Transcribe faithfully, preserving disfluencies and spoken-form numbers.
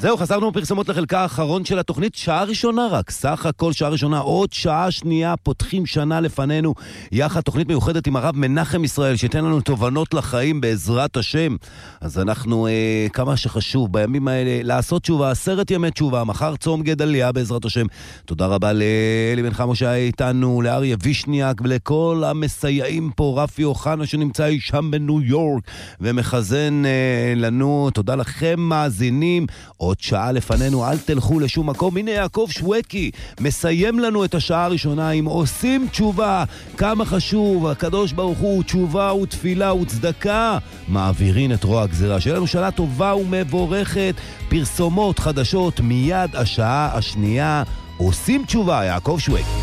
זהו, חזרנו בפרסומות לחלקה האחרון של התוכנית, שעה ראשונה רק, סך הכל שעה ראשונה, עוד שעה שנייה, פותחים שנה לפנינו, יחד תוכנית מיוחדת עם הרב מנחם ישראל, שייתן לנו תובנות לחיים בעזרת השם. אז אנחנו, אה, כמה שחשוב בימים האלה, לעשות תשובה, עשרת ימי תשובה, מחר צום גדליה בעזרת השם. תודה רבה לאלי בן חמו שהיה איתנו, לאריה וישניאק, ולכל המסייעים פה, רפי אוחנה שנמצא שם בניו יורק, ומחזן אה, לנו, תודה לכם מאזינים, עוד שעה לפנינו, אל תלכו לשום מקום. הנה יעקב שווקי מסיים לנו את השעה הראשונה עם עושים תשובה, כמה חשוב, הקדוש ברוך הוא, תשובה ותפילה וצדקה מעבירים את רוע הגזירה. שיהיה לנו שנה טובה ומבורכת, פרסומות חדשות מיד השעה השנייה, עושים תשובה, יעקב שווקי.